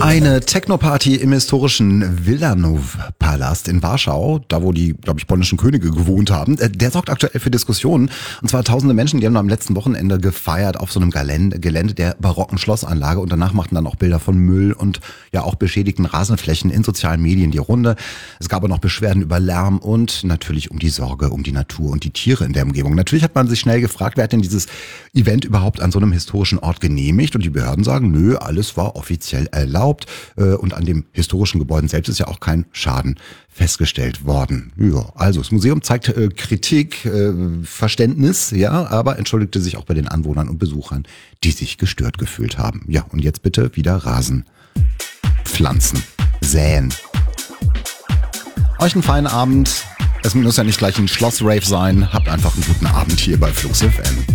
Eine Techno-Party im historischen Wilanów-Palast in Warschau, da wo die, glaube ich, polnischen Könige gewohnt haben, der sorgt aktuell für Diskussionen. Und zwar tausende Menschen, die haben am letzten Wochenende gefeiert auf so einem Gelände der barocken Schlossanlage. Und danach machten dann auch Bilder von Müll und ja auch beschädigten Rasenflächen in sozialen Medien die Runde. Es gab auch noch Beschwerden über Lärm und natürlich um die Sorge um die Natur und die Tiere in der Umgebung. Natürlich hat man sich schnell gefragt, wer hat denn dieses Event überhaupt an so einem historischen Ort genehmigt? Und die Behörden sagen, nö, alles war offiziell erlaubt. Und an dem historischen Gebäuden selbst ist ja auch kein Schaden festgestellt worden. Ja, also das Museum zeigt Kritik, Verständnis, ja, aber entschuldigte sich auch bei den Anwohnern und Besuchern, die sich gestört gefühlt haben. Ja, und jetzt bitte wieder Rasen pflanzen, säen. Euch einen feinen Abend. Es muss ja nicht gleich ein Schlossrave sein. Habt einfach einen guten Abend hier bei Flux FM.